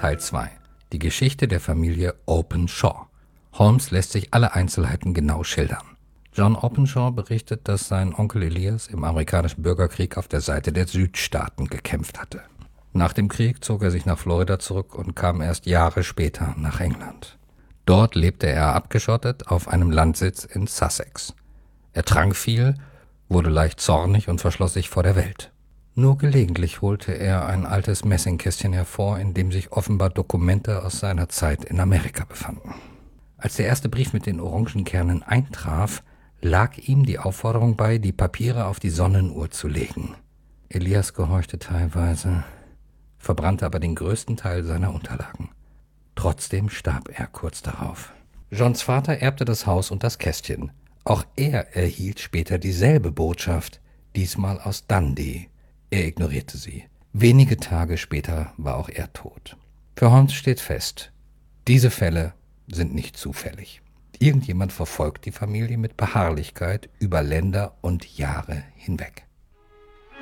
Teil 2. Die Geschichte der Familie Openshaw. Holmes lässt sich alle Einzelheiten genau schildern. John Openshaw berichtet, dass sein Onkel Elias im amerikanischen Bürgerkrieg auf der Seite der Südstaaten gekämpft hatte. Nach dem Krieg zog er sich nach Florida zurück und kam erst Jahre später nach England. Dort lebte er abgeschottet auf einem Landsitz in Sussex. Er trank viel, wurde leicht zornig und verschloss sich vor der Welt. Nur gelegentlich holte er ein altes Messingkästchen hervor, in dem sich offenbar Dokumente aus seiner Zeit in Amerika befanden. Als der erste Brief mit den Orangenkernen eintraf, lag ihm die Aufforderung bei, die Papiere auf die Sonnenuhr zu legen. Elias gehorchte teilweise, verbrannte aber den größten Teil seiner Unterlagen. Trotzdem starb er kurz darauf. Johns Vater erbte das Haus und das Kästchen. Auch er erhielt später dieselbe Botschaft, diesmal aus Dundee. Er ignorierte sie. Wenige Tage später war auch er tot. Für Holmes steht fest, diese Fälle sind nicht zufällig. Irgendjemand verfolgt die Familie mit Beharrlichkeit über Länder und Jahre hinweg.